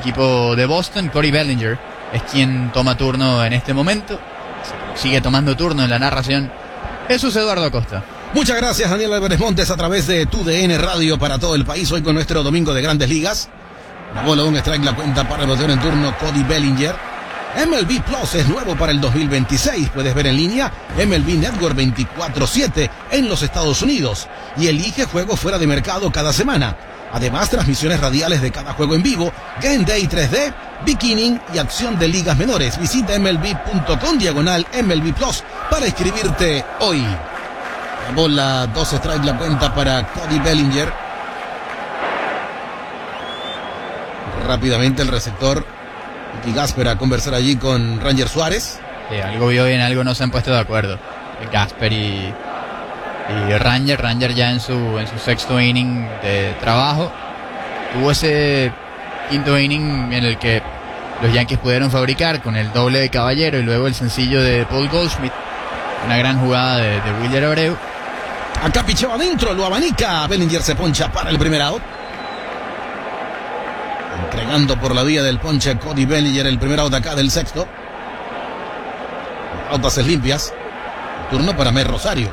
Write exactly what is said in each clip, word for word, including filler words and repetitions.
equipo de Boston. Cody Bellinger es quien toma turno en este momento. Sigue tomando turno en la narración Jesús Eduardo Acosta. Muchas gracias, Daniel Álvarez Montes, a través de tu D N Radio para todo el país. Hoy con nuestro domingo de Grandes Ligas. La bola de un strike, la cuenta para el bateador en turno Cody Bellinger. M L B Plus es nuevo para el dos mil veintiséis. Puedes ver en línea M L B Network veinticuatro siete en los Estados Unidos. Y elige juegos fuera de mercado cada semana. Además, transmisiones radiales de cada juego en vivo, Game Day tres D, Bikini y acción de ligas menores. Visita M L B punto com diagonal M L B Plus para inscribirte hoy. La bola, dos strikes, la cuenta para Cody Bellinger. Rápidamente el receptor y Gasper a conversar allí con Ranger Suárez. Sí, algo vio bien, algo no se han puesto de acuerdo. Gasper y, y Ranger. Ranger ya en su, en su sexto inning de trabajo. Tuvo ese quinto inning en el que los Yankees pudieron fabricar con el doble de Caballero y luego el sencillo de Paul Goldschmidt. Una gran jugada de, de Wilder Abreu. Acá picheo adentro, lo abanica. Bellinger se poncha para el primer out. Entregando por la vía del ponche Cody Bellinger el primer out acá del sexto. Out bases limpias. Turno para Mer Rosario.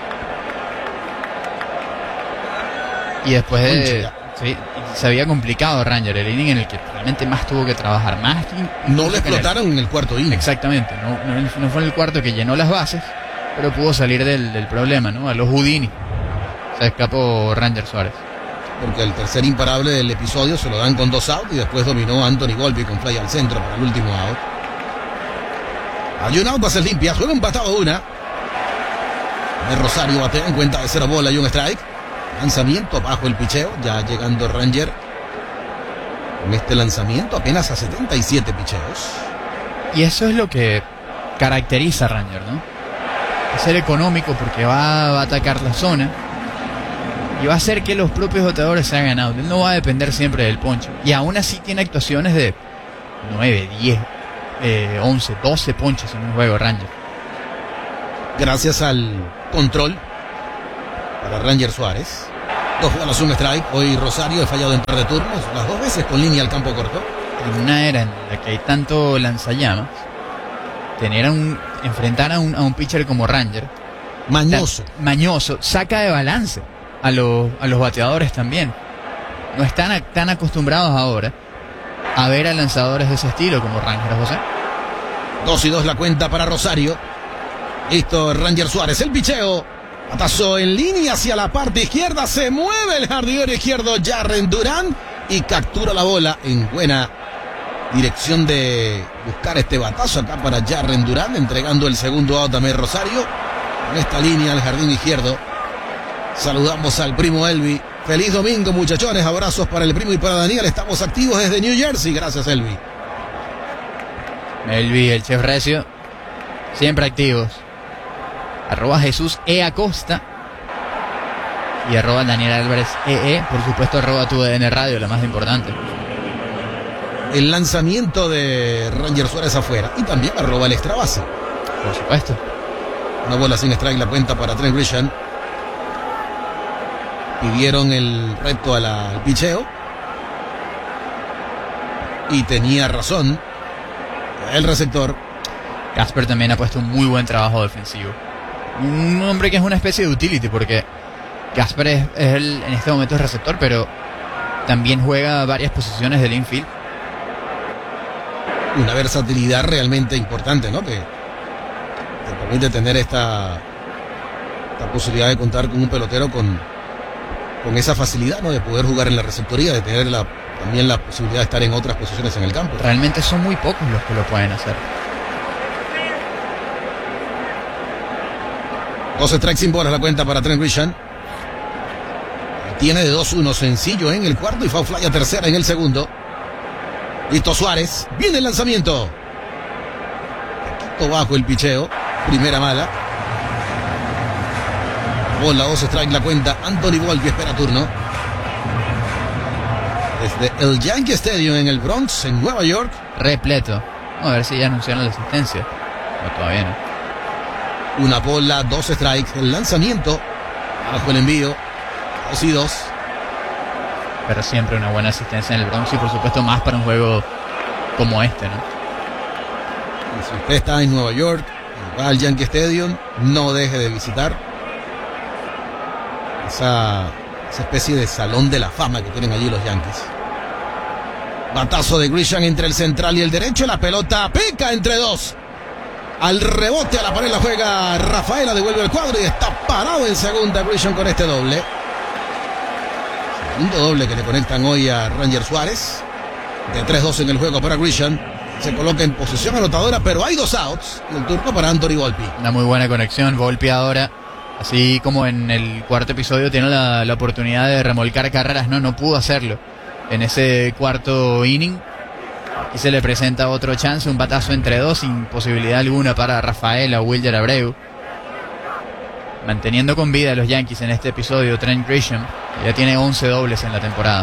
Y después de... Sí, se había complicado Ranger, el inning en el que realmente más tuvo que trabajar. Más que no le explotaron en el, en el cuarto inning. Exactamente, no, no, no fue en el cuarto que llenó las bases, pero pudo salir del, del problema, ¿no? A los Houdini. Se escapó Ranger Suárez. Porque el tercer imparable del episodio se lo dan con dos outs y después dominó Anthony Volpe con fly al centro para el último out. Hay un out, bases limpias, juega empatado una. De Rosario batea en cuenta de cero bola y un strike. Lanzamiento bajo el picheo, ya llegando Ranger. Con este lanzamiento apenas a setenta y siete picheos. Y eso es lo que caracteriza a Ranger, ¿no? Es ser económico porque va, va a atacar la zona. Y va a hacer que los propios bateadores se hagan out. Él no va a depender siempre del poncho. Y aún así tiene actuaciones de nueve, diez, eh, once, doce ponches en un juego Ranger. Gracias al control para Ranger Suárez. Dos bolas, un strike. Hoy Rosario ha fallado en par de turnos. Las dos veces con línea al campo corto. En una era en la que hay tanto lanzallamas, tener a un, enfrentar a un, a un pitcher como Ranger. Mañoso. Ta, mañoso. Saca de balance a los, a los bateadores también. No están a, tan acostumbrados ahora a ver a lanzadores de ese estilo como Ranger, José. Dos y dos la cuenta para Rosario. Listo, Ranger Suárez. El picheo. Batazo en línea hacia la parte izquierda. Se mueve el jardinero izquierdo Jarren Duran y captura la bola en buena dirección de buscar este batazo acá para Jarren Duran, entregando el segundo out a Mer Rosario. En esta línea al jardín izquierdo. Saludamos al primo Elvi. Feliz domingo, muchachones. Abrazos para el primo y para Daniel. Estamos activos desde New Jersey. Gracias, Elvi. Elvi, el chef recio. Siempre activos. Arroba Jesús E. Acosta. Y arroba Daniel Álvarez E E. Por supuesto, arroba tu D N Radio, la más importante. El lanzamiento de Ranger Suárez afuera. Y también arroba el extra base. Por supuesto. Una bola sin strike, la cuenta para Trent Grisham. Pidieron el reto a la, al picheo. Y tenía razón el receptor. Gasper también ha puesto un muy buen trabajo defensivo. Un hombre que es una especie de utility, porque Gasper es, es el, en este momento es receptor, pero también juega varias posiciones del infield. Una versatilidad realmente importante, ¿no? Que te permite tener esta, esta posibilidad de contar con un pelotero con, con esa facilidad, ¿no? De poder jugar en la receptoría, de tener la, también la posibilidad de estar en otras posiciones en el campo. Realmente son muy pocos los que lo pueden hacer. Dos strikes sin bolas la cuenta para Trent Grisham. Tiene de dos uno sencillo en el cuarto y foul fly a tercera en el segundo. Listo Suárez. Viene el lanzamiento. Poquito bajo el picheo. Primera mala. Bola, dos strikes la cuenta. Anthony Volpe espera turno. Desde el Yankee Stadium en el Bronx, en Nueva York. Repleto. Vamos a ver si ya anunciaron la asistencia. No, todavía no. Una bola, dos strikes. El lanzamiento. Bajo el envío. Dos y dos. pero siempre una buena asistencia en el Bronx y por supuesto más para un juego como este, ¿no? Y si usted está en Nueva York, va al Yankee Stadium, no deje de visitar esa, esa especie de salón de la fama que tienen allí los Yankees. Batazo de Grisham entre el central y el derecho, la pelota pica entre dos. Al rebote a la pared la juega Rafaela, devuelve el cuadro y está parado en segunda Grisham con este doble. Segundo doble que le conectan hoy a Ranger Suárez. De tres dos en el juego para Grisham. Se coloca en posición anotadora, pero hay dos outs. Y el turno para Anthony Volpe. Una muy buena conexión, Volpe ahora, así como en el cuarto episodio, tiene la, la oportunidad de remolcar carreras, no, no pudo hacerlo en ese cuarto inning. Y se le presenta otro chance, un batazo entre dos, sin posibilidad alguna para Rafaela o Wilder Abreu. Manteniendo con vida a los Yankees en este episodio, Trent Grisham, que ya tiene once dobles en la temporada.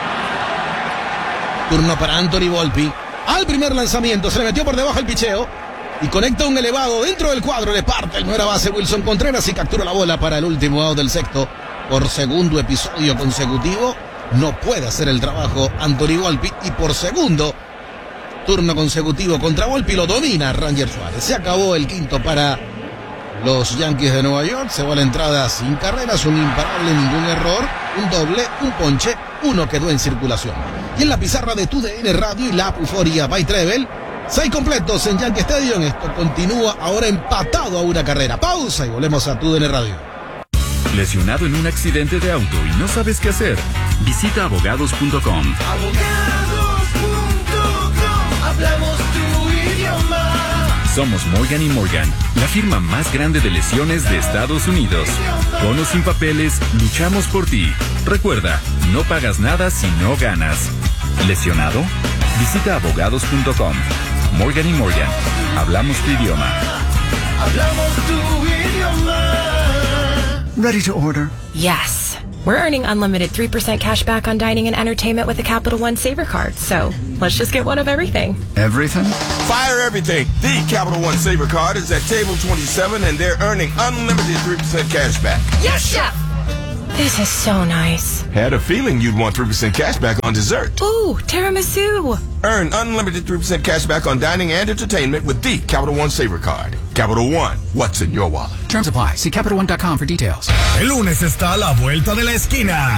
Turno para Anthony Volpe. Al primer lanzamiento, se le metió por debajo el picheo y conecta un elevado dentro del cuadro. Le parte el nueva base Wilson Contreras y captura la bola para el último out del sexto. Por segundo episodio consecutivo, no puede hacer el trabajo Anthony Volpe y por segundo turno consecutivo contra Volpe lo domina Ranger Suárez. Se acabó el quinto para los Yankees de Nueva York. Se va a la entrada sin carreras, un imparable, ningún error, un doble, un ponche, uno quedó en circulación. Y en la pizarra de T U D N Radio y la app Euforia by Treble, seis completos en Yankee Stadium. Esto continúa ahora empatado a una carrera. Pausa y volvemos a T U D N Radio. ¿Lesionado en un accidente de auto y no sabes qué hacer? Visita abogados punto com. abogados punto com. Hablamos tu idioma. Somos Morgan y Morgan, la firma más grande de lesiones de Estados Unidos. Con o sin papeles, luchamos por ti. Recuerda, no pagas nada si no ganas. ¿Lesionado? Visita abogados punto com. Morgan y Morgan, hablamos tu idioma. Hablamos tu idioma. Ready to order? Yes. We're earning unlimited three percent cash back on dining and entertainment with the Capital One Saver Card, so let's just get one of everything. Everything? Fire everything. The Capital One Saver Card is at table twenty-seven and they're earning unlimited three percent cash back. Yes, Chef! This is so nice. Had a feeling you'd want three percent cash back on dessert. Ooh, tiramisu! Earn unlimited three percent cash back on dining and entertainment with the Capital One Saver Card. Capital One, what's in your wallet? Terms apply. See Capital One dot com for details. El lunes está a la vuelta de la esquina.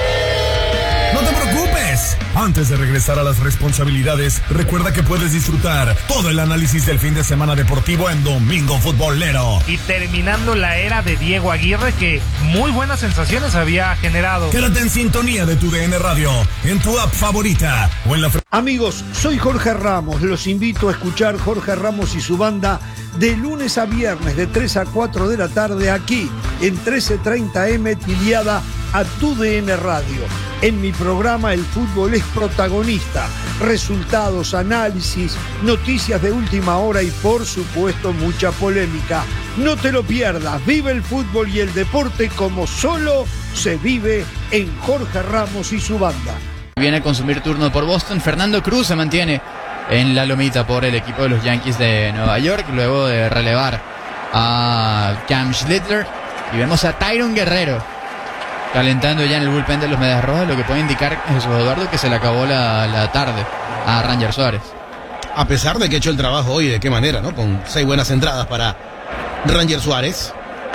No te preocupes. Antes de regresar a las responsabilidades, recuerda que puedes disfrutar todo el análisis del fin de semana deportivo en Domingo Futbolero. Y terminando la era de Diego Aguirre, que muy buenas sensaciones había generado. Quédate en sintonía de tu D N Radio, en tu app favorita o en la... Amigos, soy Jorge Ramos. Los invito a escuchar Jorge Ramos y su banda de lunes a viernes de tres a cuatro de la tarde aquí en trece treinta eme tiliada a tu D N Radio. En mi programa el fútbol es protagonista. Resultados, análisis, noticias de última hora y por supuesto mucha polémica. No te lo pierdas. Vive el fútbol y el deporte como solo se vive en Jorge Ramos y su banda. Viene a consumir turno por Boston. Fernando Cruz se mantiene en la lomita por el equipo de los Yankees de Nueva York luego de relevar a Cam Schlittler. Y vemos a Tyron Guerrero calentando ya en el bullpen de los Medias Rojas, lo que puede indicar, Jesús Eduardo, que se le acabó la, la tarde a Ranger Suárez. A pesar de que ha hecho el trabajo hoy, de qué manera, ¿no? Con seis buenas entradas para Ranger Suárez.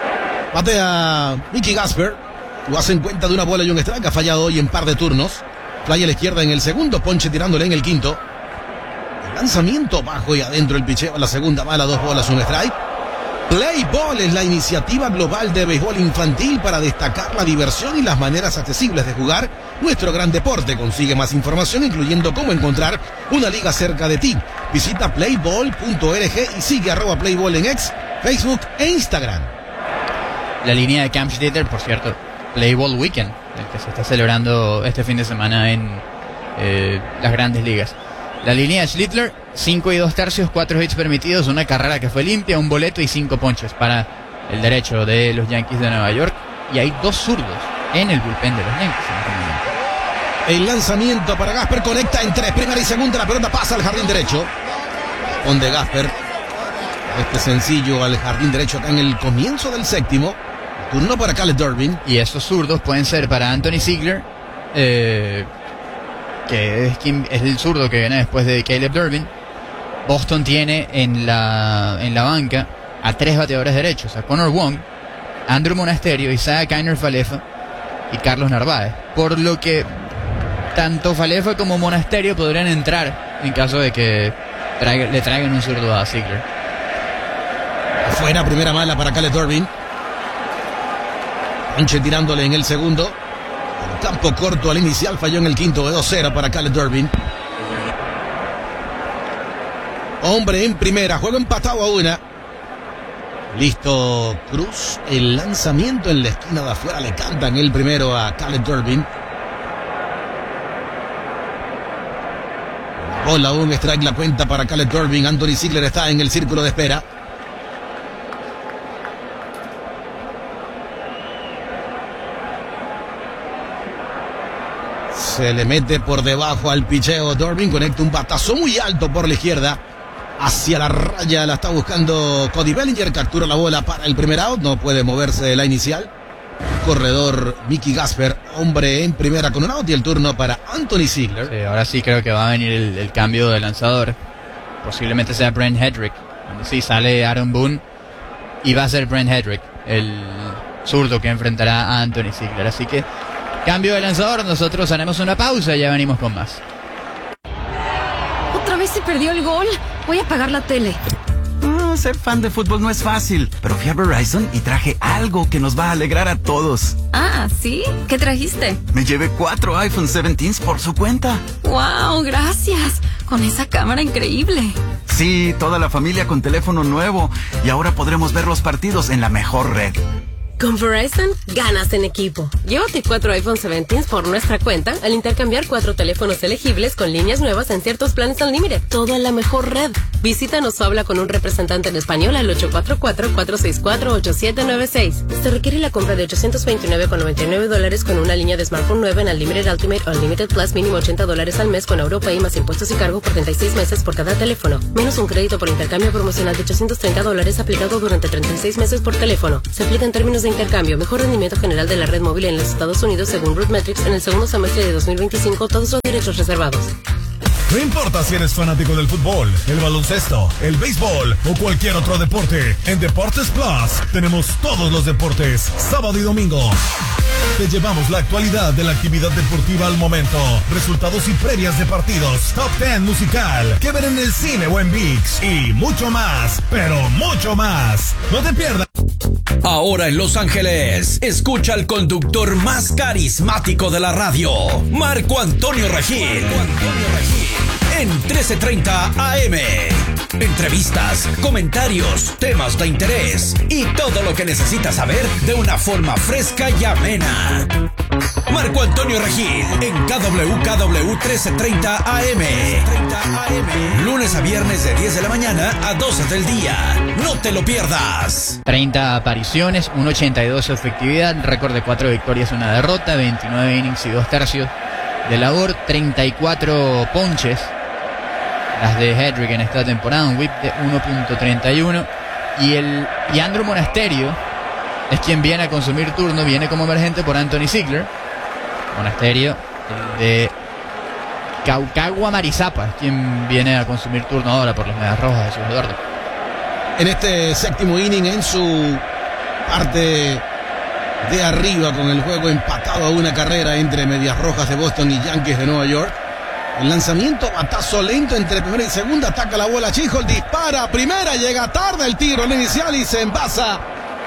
Batea Mickey Gasper. Lo hace en cuenta de una bola y un strike. Ha fallado hoy en par de turnos. Fly a la izquierda en el segundo, ponche tirándole en el quinto. El lanzamiento bajo y adentro el picheo a la segunda bala, dos bolas, un strike. Play Ball es la iniciativa global de béisbol infantil para destacar la diversión y las maneras accesibles de jugar nuestro gran deporte. Consigue más información, incluyendo cómo encontrar una liga cerca de ti. Visita playball punto org y sigue arroba Playball en X, Facebook e Instagram. La línea de Cam Schlittler, por cierto, Playball Weekend, el que se está celebrando este fin de semana en eh, las grandes ligas. La línea de Schlittler, cinco y dos tercios, cuatro hits permitidos, una carrera que fue limpia, un boleto y cinco ponches para el derecho de los Yankees de Nueva York. Y hay dos zurdos en el bullpen de los Yankees en este momento. El lanzamiento para Gasper conecta en tres, primera y segunda, la pelota pasa al jardín derecho. Donde Gasper, este sencillo al jardín derecho acá en el comienzo del séptimo. Turno para Caleb Durbin. Y estos zurdos pueden ser para Anthony Ziegler eh, que es, quien, es el zurdo que viene después de Caleb Durbin, Boston tiene en la, en la banca a tres bateadores derechos, a Connor Wong, Andrew Monasterio, Isaiah Kiner Falefa y Carlos Narváez. Por lo que tanto Falefa como Monasterio podrían entrar en caso de que traiga, le traigan un zurdo a Ziegler. Fuera, primera mala para Caleb Durbin. Ponche tirándole en el segundo. El campo corto al inicial, falló en el quinto de dos cero para Caleb Durbin. Hombre en primera, juego empatado a una. Listo Cruz, el lanzamiento en la esquina de afuera, le cantan el primero a Caleb Durbin. Bola, un strike, la cuenta para Caleb Durbin. Anthony Ziegler está en el círculo de espera. Se le mete por debajo al picheo. Durbin conecta un batazo muy alto por la izquierda. Hacia la raya la está buscando Cody Bellinger. Captura la bola para el primer out. No puede moverse de la inicial. Corredor Mickey Gasper, hombre en primera con un out y el turno para Anthony Ziegler. Sí, ahora sí creo que va a venir el, el cambio de lanzador. Posiblemente sea Brent Hedrick. Cuando sí sale Aaron Boone y va a ser Brent Hedrick el zurdo que enfrentará a Anthony Ziegler. Así que cambio de lanzador, nosotros haremos una pausa y ya venimos con más. ¿Otra vez se perdió el gol? Voy a apagar la tele. Mm, ser fan de fútbol no es fácil, pero fui a Verizon y traje algo que nos va a alegrar a todos. Ah, ¿sí? ¿Qué trajiste? Me llevé cuatro iPhone diecisiete por su cuenta. ¡Wow! Gracias. Con esa cámara increíble. Sí, toda la familia con teléfono nuevo y ahora podremos ver los partidos en la mejor red. Con Verizon, ganas en equipo. Llévate cuatro iPhone diecisiete por nuestra cuenta al intercambiar cuatro teléfonos elegibles con líneas nuevas en ciertos planes Unlimited. Todo en la mejor red. Visítanos o habla con un representante en español al ocho cuatro cuatro, cuatro seis cuatro, ocho siete nueve seis. Se requiere la compra de ochocientos veintinueve con noventa y nueve dólares con una línea de smartphone nueva en Unlimited Ultimate o Unlimited Plus, mínimo ochenta dólares al mes con AuroPay más impuestos y cargo por treinta y seis meses por cada teléfono. Menos un crédito por intercambio promocional de ochocientos treinta dólares aplicado durante treinta y seis meses por teléfono. Se aplica en términos de intercambio. Mejor rendimiento general de la red móvil en los Estados Unidos según RootMetrics en el segundo semestre de dos mil veinticinco. Todos los derechos reservados. No importa si eres fanático del fútbol, el baloncesto, el béisbol o cualquier otro deporte, en Deportes Plus tenemos todos los deportes, sábado y domingo. Te llevamos la actualidad de la actividad deportiva al momento, resultados y previas de partidos, top diez musical, que ver en el cine o en ViX y mucho más, pero mucho más. No te pierdas. Ahora en Los Ángeles, escucha al conductor más carismático de la radio, Marco Antonio Regil. Marco Antonio Regil. En trece treinta A M. Entrevistas, comentarios, temas de interés y todo lo que necesitas saber de una forma fresca y amena. Marco Antonio Regil en K W K W trece treinta A M. Lunes a viernes de diez de la mañana a doce del día. No te lo pierdas. treinta apariciones, uno ochenta y dos efectividad, récord de cuatro victorias, una derrota, veintinueve innings y dos tercios de labor, treinta y cuatro ponches. Las de Hedrick en esta temporada, un whip de uno punto treinta y uno. Y, el, y Andrew Monasterio es quien viene a consumir turno, viene como emergente por Anthony Ziegler. Monasterio, el de Caucagua Marizapa, es quien viene a consumir turno ahora por los Medias Rojas de Ciudad Eduardo. En este séptimo inning, en su parte de arriba, con el juego empatado a una carrera entre Medias Rojas de Boston y Yankees de Nueva York. El lanzamiento, batazo lento entre primera y segunda, ataca la bola Chihol, dispara, primera, llega tarde el tiro, el inicial y se envasa.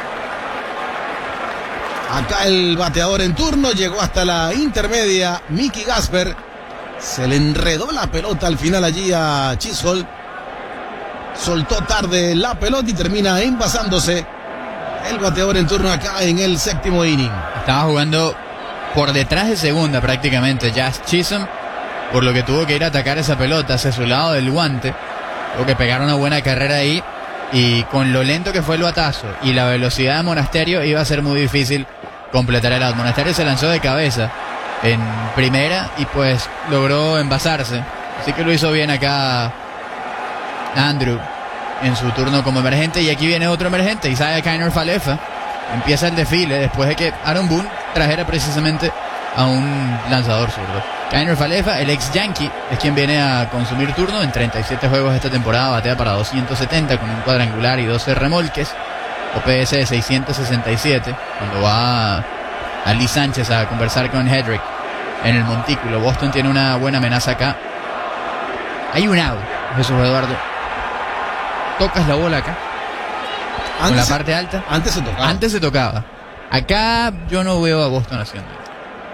Acá el bateador en turno, llegó hasta la intermedia, Mickey Gasper, se le enredó la pelota al final allí a Chihol, soltó tarde la pelota y termina envasándose el bateador en turno acá en el séptimo inning. Estaba jugando por detrás de segunda prácticamente Jazz Chisholm, por lo que tuvo que ir a atacar esa pelota hacia su lado del guante. Tuvo que pegar una buena carrera ahí, y con lo lento que fue el batazo y la velocidad de Monasterio iba a ser muy difícil completar el out. Monasterio se lanzó de cabeza en primera y pues logró envasarse, así que lo hizo bien acá Andrew en su turno como emergente. Y aquí viene otro emergente, Isaiah Kiner Falefa. Empieza el desfile después de que Aaron Boone trajera precisamente a un lanzador zurdo. Kiner Falefa, el ex Yankee, es quien viene a consumir turno en treinta y siete juegos esta temporada, batea para doscientos setenta con un cuadrangular y doce remolques, O P S de seiscientos sesenta y siete, cuando va a Lee Sánchez a conversar con Hedrick en el montículo. Boston tiene una buena amenaza acá. Hay un out, Jesús Eduardo. Tocas la bola acá, antes, con la parte alta. Antes se tocaba. Antes se tocaba. Acá yo no veo a Boston haciendo esto.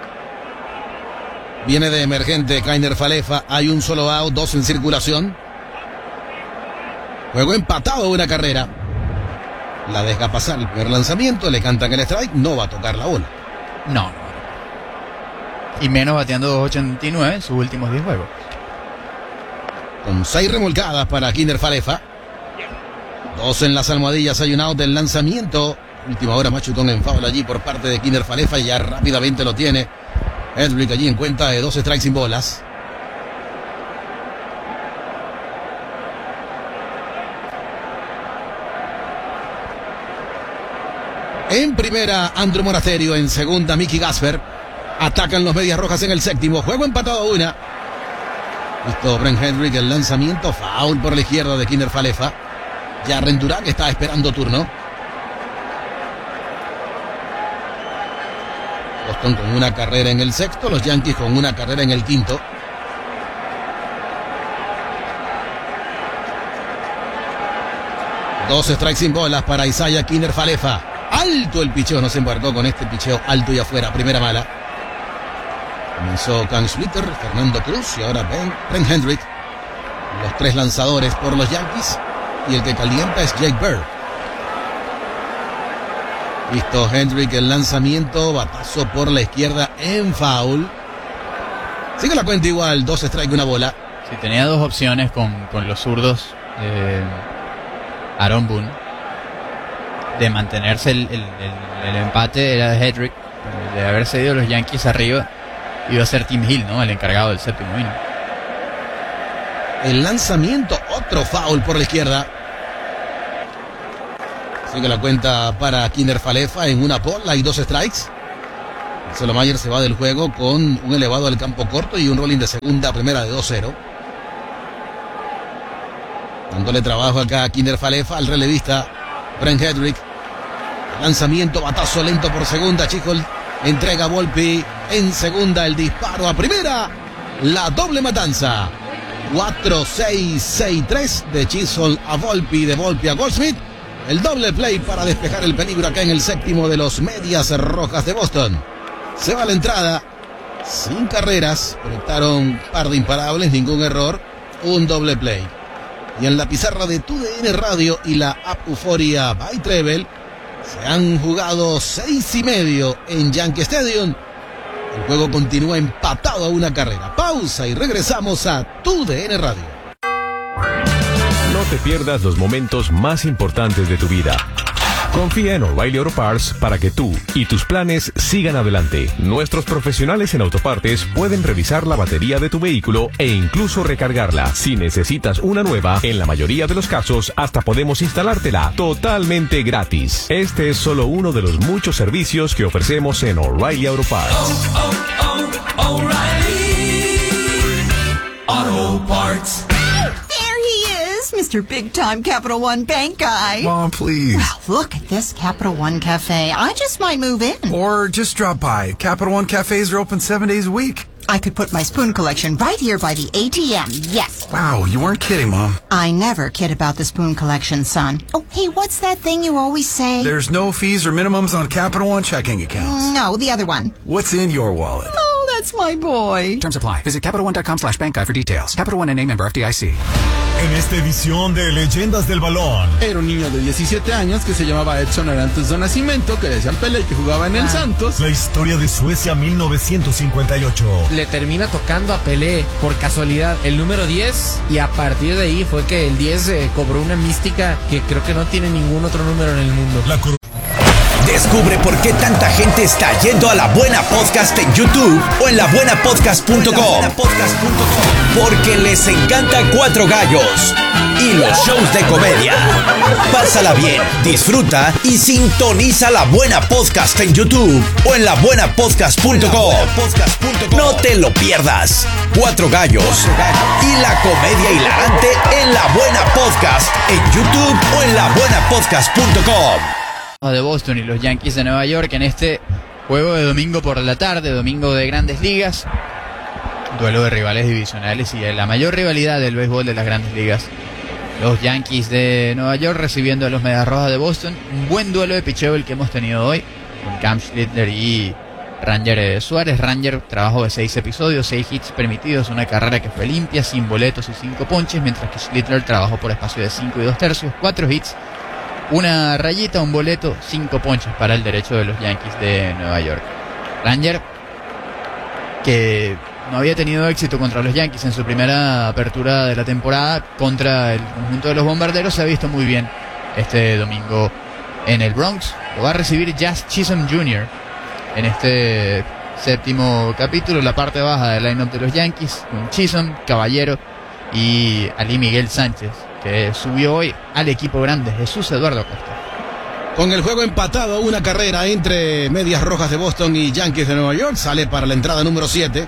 Viene de emergente Kiner Falefa. Hay un solo out, dos en circulación. Juego empatado, una carrera. La deja pasar el primer lanzamiento. Le cantan el strike. No va a tocar la bola. No, no. Y menos bateando dos ochenta y nueve en sus últimos diez juegos. Con seis remolcadas para Kiner Falefa. Dos en las almohadillas. Hay un out del lanzamiento. Última hora, machutón en foul allí por parte de Kiner Falefa. Y ya rápidamente lo tiene Hedrick allí en cuenta de dos strikes sin bolas. En primera, Andrew Monasterio. En segunda, Mickey Gasper. Atacan los Medias Rojas en el séptimo. Juego empatado a una. Listo, Brent Hedrick, el lanzamiento. Foul por la izquierda de Kiner Falefa. Ya Rendurán está esperando turno. Boston con una carrera en el sexto, los Yankees con una carrera en el quinto. Dos strikes sin bolas para Isaiah Kiner Falefa. Alto el picheo, no se embarcó con este picheo alto y afuera, primera mala. Comenzó Cam Schlitter, Fernando Cruz y ahora Ben, Ben Hendrick. Los tres lanzadores por los Yankees y el que calienta es Jake Bird. Listo, Hendrick, el lanzamiento, batazo por la izquierda en foul. Sigue la cuenta igual, dos strikes y una bola. Sí, tenía dos opciones con, con los zurdos. Eh, Aaron Boone, de mantenerse el, el, el, el empate era de Hedrick, de haber cedido los Yankees arriba, iba a ser Tim Hill, ¿no? El encargado del séptimo inning. El lanzamiento, otro foul por la izquierda. Sigue la cuenta para Kiner Falefa en una bola y dos strikes. Marcelo Mayer se va del juego con un elevado al campo corto y un rolling de segunda a primera de dos cero. Dándole trabajo acá a Kiner Falefa, al relevista Brent Hedrick. Lanzamiento, batazo lento por segunda. Chihol entrega a Volpi en segunda, el disparo a primera. La doble matanza. cuatro seis seis tres de Chisholm a Volpi, de Volpi a Goldschmidt. El doble play para despejar el peligro acá en el séptimo de los Medias Rojas de Boston. Se va la entrada. Sin carreras. Conectaron un par de imparables, ningún error. Un doble play. Y en la pizarra de Tu D N Radio y la app Euforia by Treble se han jugado seis y medio en Yankee Stadium. El juego continúa empatado a una carrera. Pausa y regresamos a Tu D N Radio. No te pierdas los momentos más importantes de tu vida. Confía en O'Reilly Auto Parts para que tú y tus planes sigan adelante. Nuestros profesionales en autopartes pueden revisar la batería de tu vehículo e incluso recargarla. Si necesitas una nueva, en la mayoría de los casos hasta podemos instalártela totalmente gratis. Este es solo uno de los muchos servicios que ofrecemos en O'Reilly Auto Parts. Oh, oh, oh, O'Reilly Auto Parts. Mister Big Time Capital One Bank guy. Mom, please. Wow, look at this Capital One Cafe. I just might move in. Or just drop by. Capital One cafes are open seven days a week. I could put my spoon collection right here by the A T M. Yes. Wow, you weren't kidding, Mom. I never kid about the spoon collection, son. Oh, hey, what's that thing you always say? There's no fees or minimums on Capital One checking accounts. No, the other one. What's in your wallet? Oh, that's my boy. Terms apply. Visit CapitalOne.com slash bank guide for details. Capital One N A member F D I C. En esta edición de Leyendas del Balón. Era un niño de diecisiete años que se llamaba Edson Arantes do Nascimento, que le decían Pelé y que jugaba en el Santos. La historia de Suecia mil novecientos cincuenta y ocho. Le termina tocando a Pelé por casualidad el número diez y a partir de ahí fue que el diez eh, cobró una mística que creo que no tiene ningún otro número en el mundo. La cor- Descubre por qué tanta gente está yendo a La Buena Podcast en YouTube o en la buena podcast punto com. Porque les encanta Cuatro Gallos y los shows de comedia. Pásala bien, disfruta y sintoniza La Buena Podcast en YouTube o en la buena podcast punto com. No te lo pierdas. Cuatro Gallos y la comedia hilarante en La Buena Podcast en YouTube o en la buena podcast punto com. De Boston y los Yankees de Nueva York en este juego de domingo por la tarde, domingo de Grandes Ligas, duelo de rivales divisionales y la mayor rivalidad del béisbol de las Grandes Ligas. Los Yankees de Nueva York recibiendo a los Medias Rojas de Boston. Un buen duelo de picheo el que hemos tenido hoy con Cam Schlittler y Ranger Suárez. Ranger, trabajo de seis episodios, seis hits permitidos, una carrera que fue limpia, sin boletos y cinco ponches, mientras que Schlittler trabajó por espacio de cinco y dos tercios, cuatro hits, una rayita, un boleto, cinco ponches para el derecho de los Yankees de Nueva York. Ranger, que no había tenido éxito contra los Yankees en su primera apertura de la temporada contra el conjunto de los Bombarderos, se ha visto muy bien este domingo en el Bronx. Lo va a recibir Jazz Chisholm junior en este séptimo capítulo, la parte baja del lineup de los Yankees, con Chisholm, Caballero y Ali Miguel Sánchez, que subió hoy al equipo grande, Jesús Eduardo Acosta. Con el juego empatado, una carrera entre Medias Rojas de Boston y Yankees de Nueva York. Sale para la entrada número siete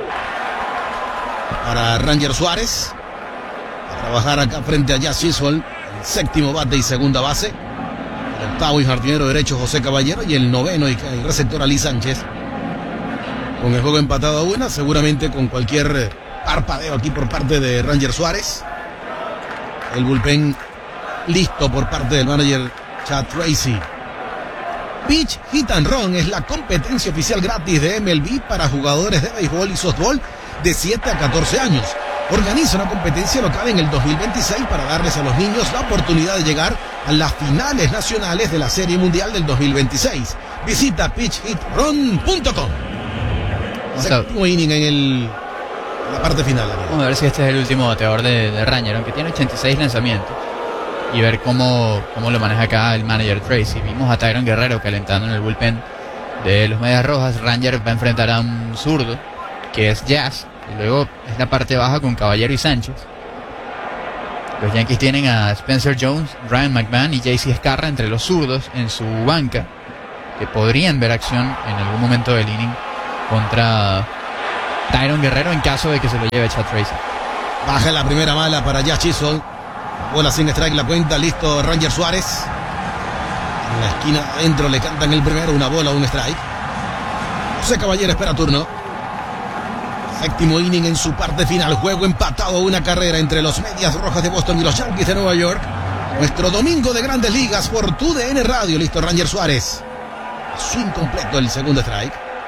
para Ranger Suárez, a trabajar acá frente a Jazz Chisholm, el séptimo bate y segunda base, el octavo y jardinero derecho José Caballero, y el noveno y el receptor Ali Sánchez. Con el juego empatado a una, seguramente con cualquier parpadeo aquí por parte de Ranger Suárez. El bullpen listo por parte del manager Chad Tracy. Pitch Hit and Run es la competencia oficial gratis de M L B para jugadores de béisbol y softball de siete a catorce años. Organiza una competencia local en el dos mil veintiséis para darles a los niños la oportunidad de llegar a las finales nacionales de la Serie Mundial del dos mil veintiséis. Visita pitch hit run punto com. Séptimo inning en el, la parte final. Amigo. Vamos a ver si este es el último bateador de, de Ranger, aunque tiene ochenta y seis lanzamientos. Y ver cómo, cómo lo maneja acá el manager Tracy. Vimos a Tyron Guerrero calentando en el bullpen de los Medias Rojas. Ranger va a enfrentar a un zurdo, que es Jazz. Y luego es la parte baja con Caballero y Sánchez. Los Yankees tienen a Spencer Jones, Ryan McMahon y J C Escarra entre los zurdos en su banca, que podrían ver acción en algún momento del inning contra Tyron Guerrero en caso de que se lo lleve Chad Tracy. Baja la primera mala para Jazz Chisholm. Bola sin strike, la cuenta, listo Ranger Suárez. En la esquina adentro le cantan el primero, una bola, un strike. José Caballero espera turno. Séptimo inning en su parte final. Juego empatado, una carrera entre los Medias Rojas de Boston y los Yankees de Nueva York. Nuestro domingo de Grandes Ligas por tu D N Radio. Listo Ranger Suárez. Swing completo, el segundo strike.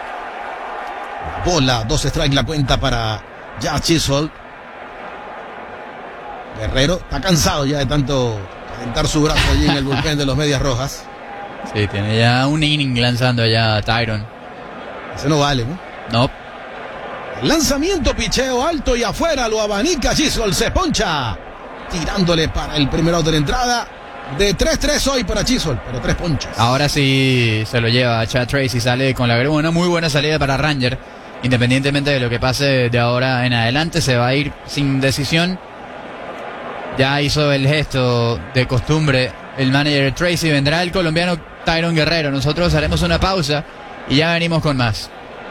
Bola, dos strike la cuenta para Jazz Chisholm. Guerrero está cansado ya de tanto calentar su brazo allí en el bullpen de los Medias Rojas. Sí, tiene ya un inning lanzando allá a Tyron. Ese no vale, ¿no? No. Lanzamiento, picheo alto y afuera, lo abanica Chisholm, se poncha. Tirándole para el primer out de la entrada. De tres tres hoy para Chisholm, pero tres ponches. Ahora sí se lo lleva Chad Tracy, sale con la grúa. Una muy buena salida para Ranger. Independientemente de lo que pase de ahora en adelante, se va a ir sin decisión. Ya hizo el gesto de costumbre el manager Tracy. Vendrá el colombiano Tyron Guerrero. Nosotros haremos una pausa y ya venimos con más.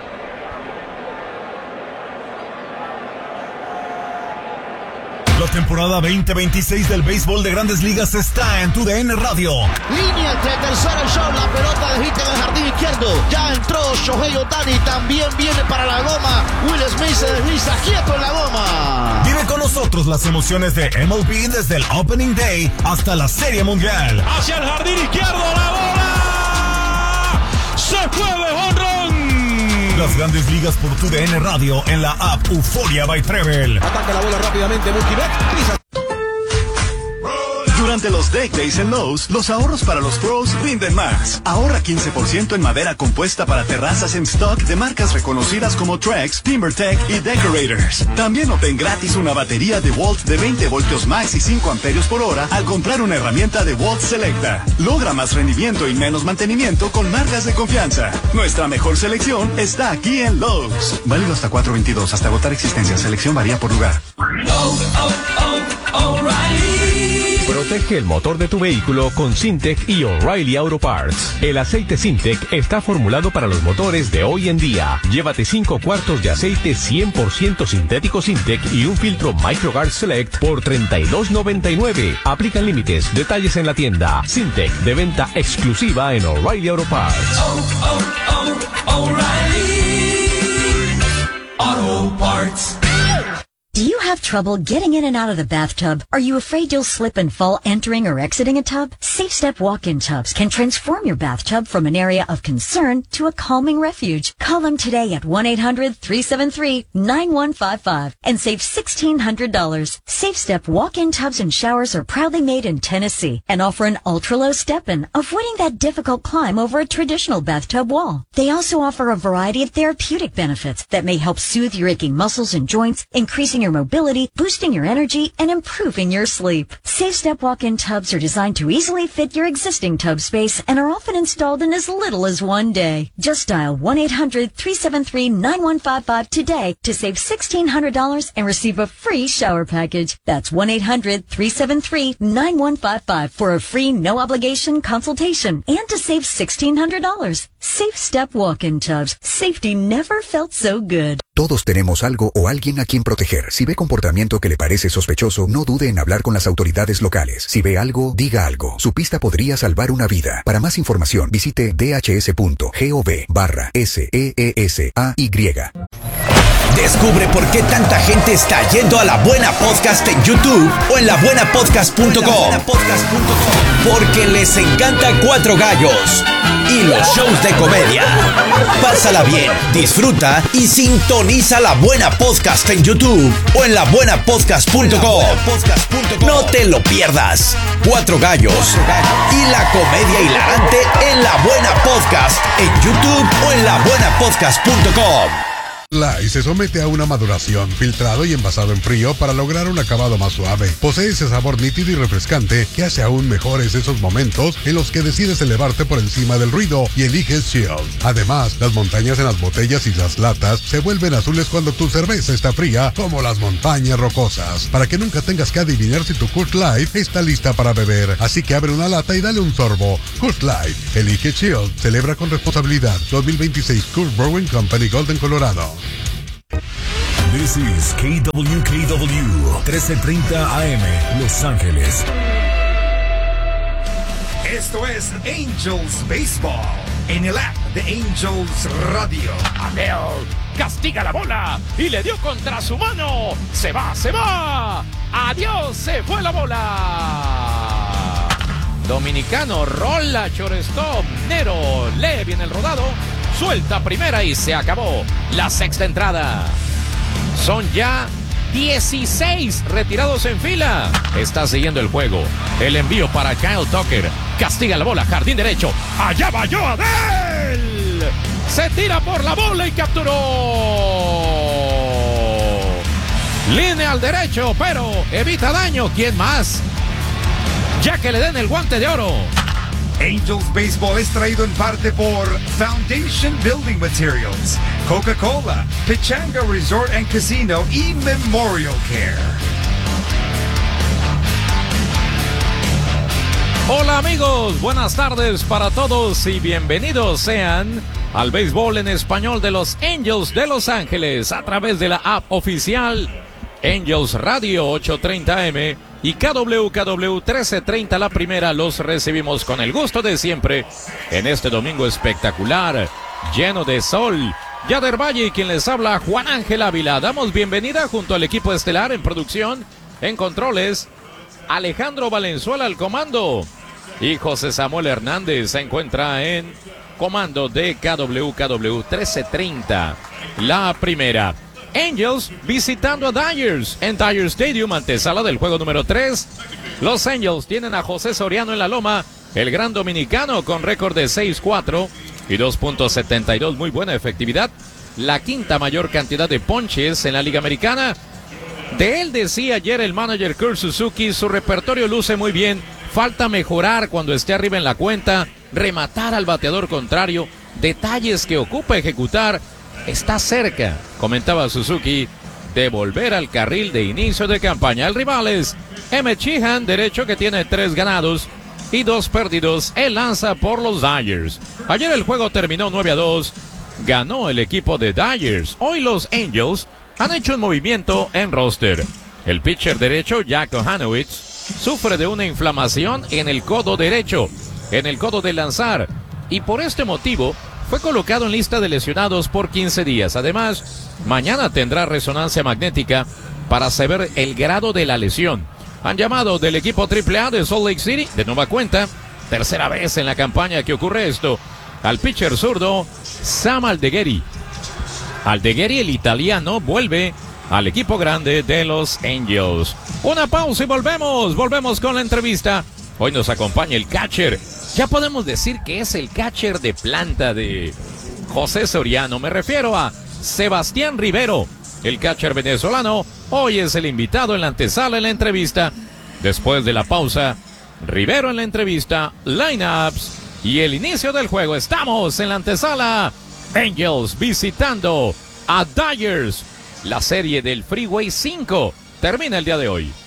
La temporada veinte veintiséis del béisbol de Grandes Ligas está en tu D N Radio. Línea entre tercero y show, la pelota de hit en el jardín izquierdo. Ya entró Shohei Ohtani, también viene para la goma. Will Smith se desliza quieto en la goma. Vive con nosotros las emociones de M L B desde el Opening Day hasta la Serie Mundial. Hacia el jardín izquierdo, la bola se fue de jonrón. Las Grandes Ligas por tu D N Radio en la app Euforia by Treble. Ataca la bola rápidamente Mookie Betts. Durante los Deck Days en Lowe's, los ahorros para los pros rinden más. Ahorra quince por ciento en madera compuesta para terrazas en stock de marcas reconocidas como Trex, TimberTech y Decorators. También obtén gratis una batería de Walt de veinte voltios max y cinco amperios por hora al comprar una herramienta de Walt Selecta. Logra más rendimiento y menos mantenimiento con marcas de confianza. Nuestra mejor selección está aquí en Lowe's. Válido hasta cuatro veintidós, hasta agotar existencia. Selección varía por lugar. Oh, oh, oh, O'Reilly. Protege el motor de tu vehículo con Syntec y O'Reilly Auto Parts. El aceite Syntec está formulado para los motores de hoy en día. Llévate cinco cuartos de aceite cien por ciento sintético Syntec y un filtro MicroGuard Select por treinta y dos noventa y nueve. Aplican límites. Detalles en la tienda. Syntec, de venta exclusiva en O'Reilly Auto Parts. Oh, oh, oh, O'Reilly Auto Parts. Do you have trouble getting in and out of the bathtub? Are you afraid you'll slip and fall entering or exiting a tub? SafeStep walk-in tubs can transform your bathtub from an area of concern to a calming refuge. Call them today at one eight hundred three seven three nine one five five and save sixteen hundred dollars. SafeStep walk-in tubs and showers are proudly made in Tennessee and offer an ultra-low step-in, avoiding that difficult climb over a traditional bathtub wall. They also offer a variety of therapeutic benefits that may help soothe your aching muscles and joints, increasing your mobility, boosting your energy, and improving your sleep. SafeStep walk-in tubs are designed to easily fit your existing tub space and are often installed in as little as one day. Just dial one eight hundred three seven three nine one five five today to save sixteen hundred dollars and receive a free shower package. That's one eight hundred three seven three nine one five five for a free no-obligation consultation and to save sixteen hundred dollars. SafeStep walk-in tubs. Safety never felt so good. Todos tenemos algo o alguien a quien proteger. Si ve comportamiento que le parece sospechoso, no dude en hablar con las autoridades locales. Si ve algo, diga algo. Su pista podría salvar una vida. Para más información, visite dhs.gov barra S E E S A Y. Descubre por qué tanta gente está yendo a La Buena Podcast en YouTube o en la buena podcast punto com. Porque les encanta Cuatro Gallos y los shows de comedia. Pásala bien, disfruta y sintoniza La Buena Podcast en YouTube o en la buena podcast punto com. No te lo pierdas. Cuatro Gallos y la comedia hilarante en La Buena Podcast en YouTube o en la buena podcast punto com. Light se somete a una maduración, filtrado y envasado en frío para lograr un acabado más suave. Posee ese sabor nítido y refrescante que hace aún mejores esos momentos en los que decides elevarte por encima del ruido y eliges Shield. Además, las montañas en las botellas y las latas se vuelven azules cuando tu cerveza está fría, como las montañas rocosas. Para que nunca tengas que adivinar si tu Coors Light está lista para beber. Así que abre una lata y dale un sorbo. Coors Light, elige Shield, celebra con responsabilidad. dos mil veintiséis Coors Brewing Company, Golden, Colorado. This is K W K W trece treinta A M, Los Ángeles. Esto es Angels Baseball en el app de Angels Radio. Abel castiga la bola y le dio contra su mano. Se va, se va. Adiós, se fue la bola. Dominicano rola shortstop. Nero lee bien el rodado. Suelta primera y se acabó la sexta entrada. Son ya dieciséis retirados en fila. Está siguiendo el juego. El envío para Kyle Tucker. Castiga la bola, jardín derecho. Allá va Joe Adell. Se tira por la bola y capturó. Línea al derecho, pero evita daño. ¿Quién más? Ya que le den el guante de oro. Angels Baseball es traído en parte por Foundation Building Materials, Coca-Cola, Pechanga Resort and Casino y Memorial Care. Hola amigos, buenas tardes para todos y bienvenidos sean al béisbol en español de los Angels de Los Ángeles a través de la app oficial Angels Radio ochocientos treinta A M y K W K W trece treinta La Primera. Los recibimos con el gusto de siempre en este domingo espectacular, lleno de sol. Yader Valle y quien les habla, Juan Ángel Ávila. Damos bienvenida junto al equipo estelar en producción, en controles, Alejandro Valenzuela al comando y José Samuel Hernández se encuentra en comando de K W K W trece treinta La Primera. Angels visitando a Dodgers en Dodger Stadium, antesala del juego número tres. Los Angels tienen a José Soriano en la loma, el gran dominicano con récord de seis cuatro y dos punto setenta y dos, muy buena efectividad. La quinta mayor cantidad de ponches en la Liga Americana. De él decía ayer el manager Kurt Suzuki, su repertorio luce muy bien, falta mejorar cuando esté arriba en la cuenta, rematar al bateador contrario, detalles que ocupa ejecutar, está cerca, comentaba Suzuki, de volver al carril de inicio de campaña. El rival es Emmett Sheehan, derecho, que tiene tres ganados y dos perdidos. Él lanza por los Dodgers. Ayer el juego terminó nueve a dos, ganó el equipo de Dodgers. Hoy los Angels han hecho un movimiento en roster. El pitcher derecho, Jack Ohanowitz, sufre de una inflamación en el codo derecho, en el codo de lanzar, y por este motivo fue colocado en lista de lesionados por quince días. Además, mañana tendrá resonancia magnética para saber el grado de la lesión. Han llamado del equipo triple A de Salt Lake City, de nueva cuenta, tercera vez en la campaña que ocurre esto, al pitcher zurdo Sam Aldeguerri. Aldeguerri, el italiano, vuelve al equipo grande de los Angels. Una pausa y volvemos, volvemos con la entrevista. Hoy nos acompaña el catcher. Ya podemos decir que es el catcher de planta de José Soriano. Me refiero a Sebastián Rivero, el catcher venezolano. Hoy es el invitado en la antesala en la entrevista. Después de la pausa, Rivero en la entrevista, lineups y el inicio del juego. Estamos en la antesala. Angels visitando a Dodgers. La serie del Freeway cinco termina el día de hoy.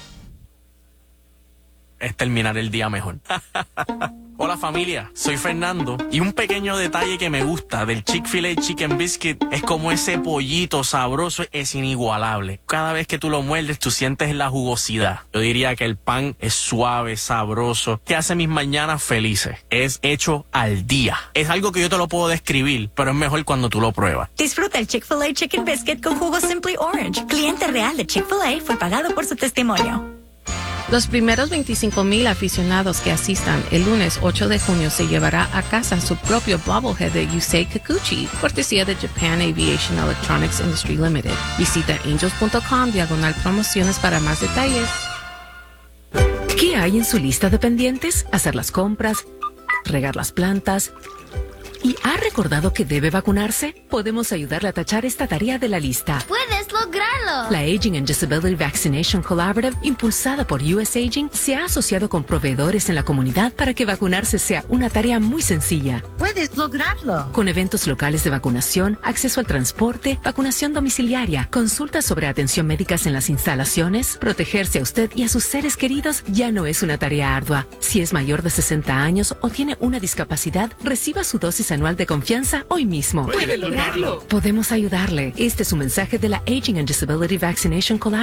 Es terminar el día mejor. Hola familia, soy Fernando y un pequeño detalle que me gusta del Chick-fil-A Chicken Biscuit es como ese pollito sabroso es inigualable. Cada vez que tú lo muerdes tú sientes la jugosidad. Yo diría que el pan es suave, sabroso, que hace mis mañanas felices. Es hecho al día. Es algo que yo te lo puedo describir, pero es mejor cuando tú lo pruebas. Disfruta el Chick-fil-A Chicken Biscuit con jugo Simply Orange. Cliente real de Chick-fil-A fue pagado por su testimonio. Los primeros veinticinco mil aficionados que asistan el lunes ocho de junio se llevará a casa su propio bobblehead de Yusei Kikuchi, cortesía de Japan Aviation Electronics Industry Limited. Visita angels punto com diagonal promociones para más detalles. ¿Qué hay en su lista de pendientes? Hacer las compras, regar las plantas. ¿Y ha recordado que debe vacunarse? Podemos ayudarle a tachar esta tarea de la lista. ¡Puedes lograrlo! La Aging and Disability Vaccination Collaborative, impulsada por U S Aging, se ha asociado con proveedores en la comunidad para que vacunarse sea una tarea muy sencilla. ¡Puedes lograrlo! Con eventos locales de vacunación, acceso al transporte, vacunación domiciliaria, consultas sobre atención médicas en las instalaciones, protegerse a usted y a sus seres queridos ya no es una tarea ardua. Si es mayor de sesenta años o tiene una discapacidad, reciba su dosis anual de confianza hoy mismo. ¡Puede lograrlo! Podemos ayudarle. Este es un mensaje de la Aging and Disability Vaccination Collaborative.